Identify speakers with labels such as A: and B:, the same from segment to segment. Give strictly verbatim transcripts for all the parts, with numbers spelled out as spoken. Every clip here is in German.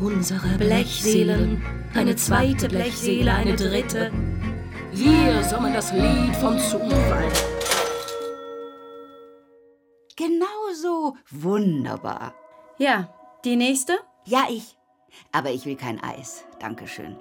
A: Unsere Blechseelen, eine zweite Blechseele, eine dritte. Wir summen das Lied vom Zufall.
B: Genau so. Wunderbar.
C: Ja, die nächste?
B: Ja, ich. Aber ich will kein Eis. Dankeschön.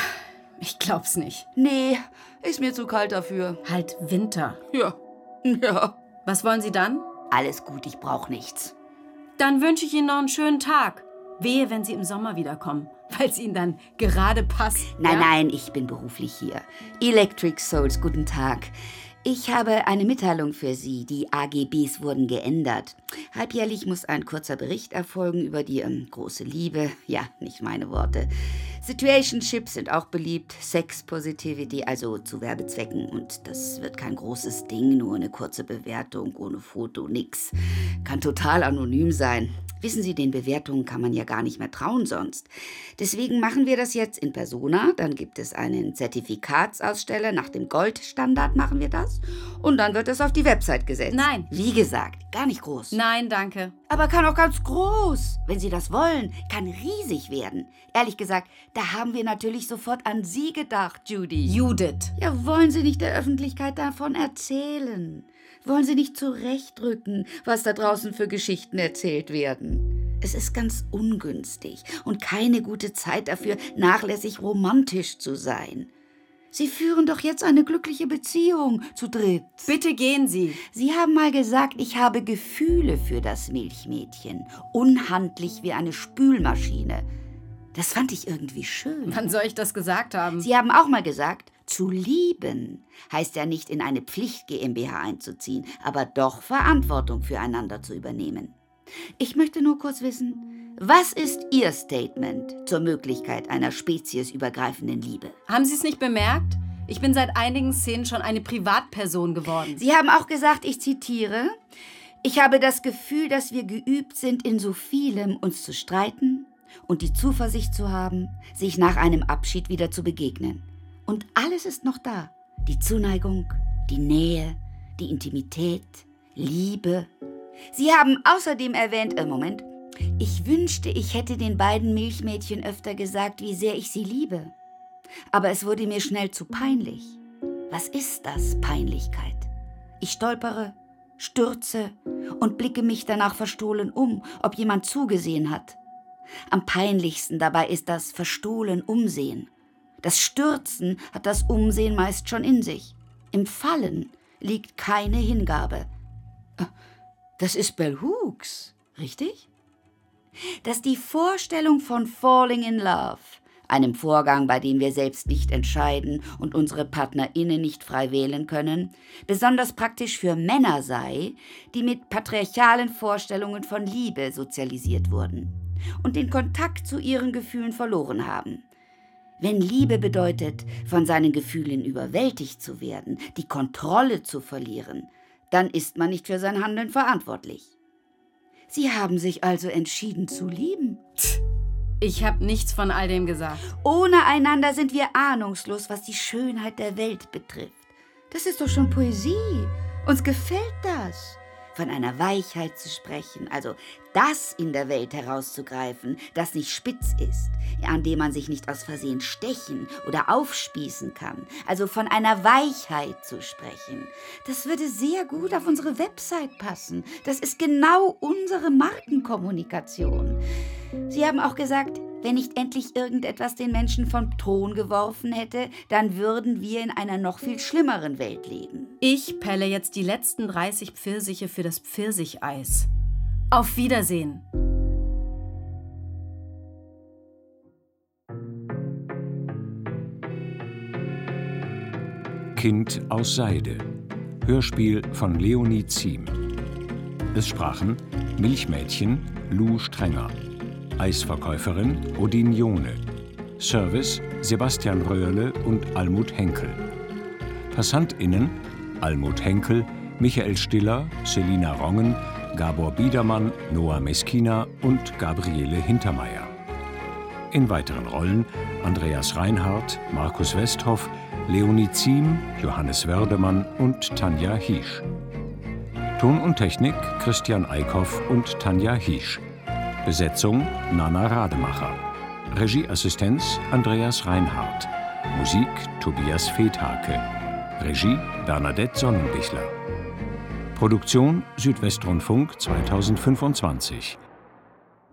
C: Ich glaub's nicht.
B: Nee, ist mir zu kalt dafür.
C: Halt Winter.
B: Ja. Ja.
C: Was wollen Sie dann?
B: Alles gut, ich brauche nichts.
C: Dann wünsche ich Ihnen noch einen schönen Tag. Wehe, wenn Sie im Sommer wiederkommen, weil es Ihnen dann gerade passt.
B: Nein,
C: ja?
B: nein, ich bin beruflich hier. Electric Souls, guten Tag. Ich habe eine Mitteilung für Sie. Die A G Bs wurden geändert. Halbjährlich muss ein kurzer Bericht erfolgen über die ähm, große Liebe. Ja, nicht meine Worte. Situationships sind auch beliebt. Sex Positivity, also zu Werbezwecken. Und das wird kein großes Ding, nur eine kurze Bewertung, ohne Foto, nix. Kann total anonym sein. Wissen Sie, den Bewertungen kann man ja gar nicht mehr trauen sonst. Deswegen machen wir das jetzt in Persona. Dann gibt es einen Zertifikatsaussteller. Nach dem Goldstandard machen wir das. Und dann wird es auf die Website gesetzt.
C: Nein.
B: Wie gesagt, gar nicht groß.
C: Nein, danke.
B: Aber kann auch ganz groß. Wenn Sie das wollen, kann riesig werden. Ehrlich gesagt, da haben wir natürlich sofort an Sie gedacht, Judy.
C: Judith.
B: Ja, wollen Sie nicht der Öffentlichkeit davon erzählen? Wollen Sie nicht zurechtrücken, was da draußen für Geschichten erzählt werden? Es ist ganz ungünstig und keine gute Zeit dafür, nachlässig romantisch zu sein. Sie führen doch jetzt eine glückliche Beziehung zu dritt.
C: Bitte gehen Sie.
B: Sie haben mal gesagt, ich habe Gefühle für das Milchmädchen. Unhandlich wie eine Spülmaschine. Das fand ich irgendwie schön.
C: Wann soll ich das gesagt haben?
B: Sie haben auch mal gesagt, zu lieben heißt ja nicht in eine Pflicht-GmbH einzuziehen, aber doch Verantwortung füreinander zu übernehmen. Ich möchte nur kurz wissen, was ist Ihr Statement zur Möglichkeit einer speziesübergreifenden Liebe?
C: Haben Sie es nicht bemerkt? Ich bin seit einigen Szenen schon eine Privatperson geworden.
B: Sie haben auch gesagt, ich zitiere, ich habe das Gefühl, dass wir geübt sind, in so vielem uns zu streiten und die Zuversicht zu haben, sich nach einem Abschied wieder zu begegnen. Und alles ist noch da. Die Zuneigung, die Nähe, die Intimität, Liebe. Sie haben außerdem erwähnt, äh, Moment, ich wünschte, ich hätte den beiden Milchmädchen öfter gesagt, wie sehr ich sie liebe. Aber es wurde mir schnell zu peinlich. Was ist das, Peinlichkeit? Ich stolpere, stürze und blicke mich danach verstohlen um, ob jemand zugesehen hat. Am peinlichsten dabei ist das verstohlen Umsehen. Das Stürzen hat das Umsehen meist schon in sich. Im Fallen liegt keine Hingabe. Das ist Bell Hooks, richtig? Dass die Vorstellung von Falling in Love, einem Vorgang, bei dem wir selbst nicht entscheiden und unsere PartnerInnen nicht frei wählen können, besonders praktisch für Männer sei, die mit patriarchalen Vorstellungen von Liebe sozialisiert wurden und den Kontakt zu ihren Gefühlen verloren haben. Wenn Liebe bedeutet, von seinen Gefühlen überwältigt zu werden, die Kontrolle zu verlieren, dann ist man nicht für sein Handeln verantwortlich. Sie haben sich also entschieden zu lieben.
C: Ich habe nichts von all dem gesagt.
B: Ohne einander sind wir ahnungslos, was die Schönheit der Welt betrifft. Das ist doch schon Poesie. Uns gefällt das. Von einer Weichheit zu sprechen, also das in der Welt herauszugreifen, das nicht spitz ist, an dem man sich nicht aus Versehen stechen oder aufspießen kann, also von einer Weichheit zu sprechen. Das würde sehr gut auf unsere Website passen. Das ist genau unsere Markenkommunikation. Sie haben auch gesagt, wenn nicht endlich irgendetwas den Menschen vom Thron geworfen hätte, dann würden wir in einer noch viel schlimmeren Welt leben.
C: Ich pelle jetzt die letzten dreißig Pfirsiche für das Pfirsicheis. Auf Wiedersehen.
D: Kind aus Seide. Hörspiel von Leonie Ziem. Es sprachen Milchmädchen Lou Strenger, Eisverkäuferin Odin Jone, Service Sebastian Röhrle und Almut Henkel. PassantInnen Almut Henkel, Michael Stiller, Selina Rongen, Gabor Biedermann, Noah Meskina und Gabriele Hintermeier. In weiteren Rollen Andreas Reinhardt, Markus Westhoff, Leonie Ziem, Johannes Wördemann und Tanja Hiesch. Ton und Technik Christian Eickhoff und Tanja Hiesch. Besetzung Nana Rademacher. Regieassistenz Andreas Reinhardt. Musik Tobias Fethake. Regie Bernadette Sonnenbichler. Produktion Südwestrundfunk zweitausendfünfundzwanzig.